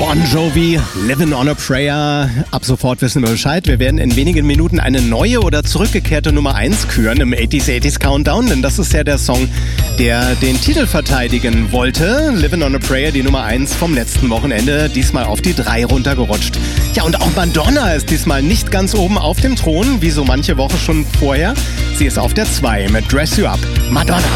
Bon Jovi, Living on a Prayer. Ab sofort wissen wir Bescheid. Wir werden in wenigen Minuten eine neue oder zurückgekehrte Nummer 1 küren im 80s Countdown, denn das ist ja der Song, der den Titel verteidigen wollte. Living on a Prayer, die Nummer 1 vom letzten Wochenende, diesmal auf die 3 runtergerutscht. Ja, und auch Madonna ist diesmal nicht ganz oben auf dem Thron, wie so manche Woche schon vorher. Sie ist auf der 2 mit Dress You Up. Madonna.